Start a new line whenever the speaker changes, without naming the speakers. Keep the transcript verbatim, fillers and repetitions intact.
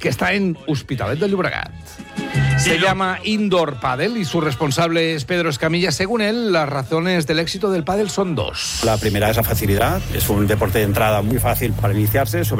que está en Hospitalet de Llobregat. Se llama Indoor Padel y su responsable es Pedro Escamilla. Según él, las razones del éxito del pádel son dos.
La primera es la facilidad. Es un deporte de entrada muy fácil para iniciarse, sobre